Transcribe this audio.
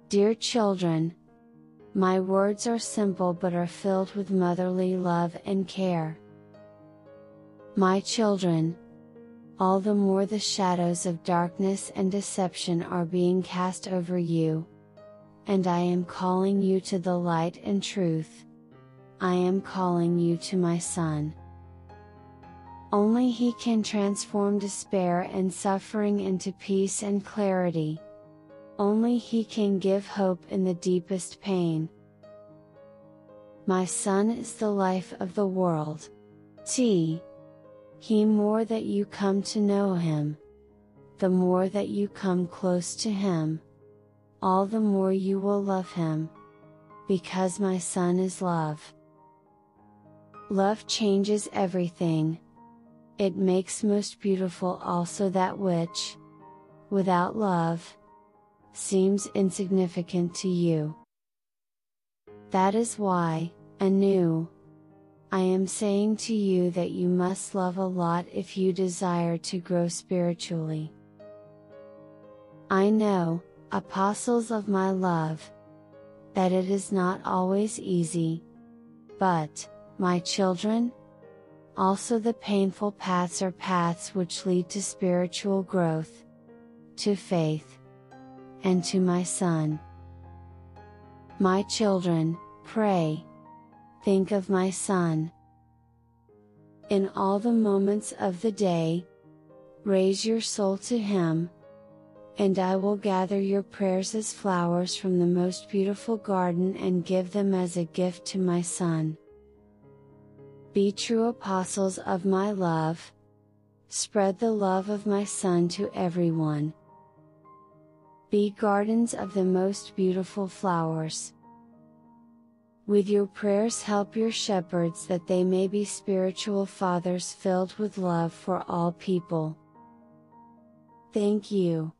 Dear children, my words are simple but are filled with motherly love and care. My children, all the more the shadows of darkness and deception are being cast over you, and I am calling you to the light and truth. I am calling you to my Son. Only He can transform despair and suffering into peace and clarity. Only He can give hope in the deepest pain. My Son is the life of the world. He more that you come to know Him, the more that you come close to Him, all the more you will love Him, because my Son is love. Love changes everything. It makes most beautiful also that which, without love, seems insignificant to you. That is why, anew, I am saying to you that you must love a lot if you desire to grow spiritually. I know, apostles of my love, that it is not always easy, but, my children, also the painful paths are paths which lead to spiritual growth, to faith, and to my Son. My children, pray. Think of my Son. In all the moments of the day, raise your soul to Him, and I will gather your prayers as flowers from the most beautiful garden and give them as a gift to my Son. Be true apostles of my love. Spread the love of my Son to everyone. Be gardens of the most beautiful flowers. With your prayers help your shepherds that they may be spiritual fathers filled with love for all people. Thank you.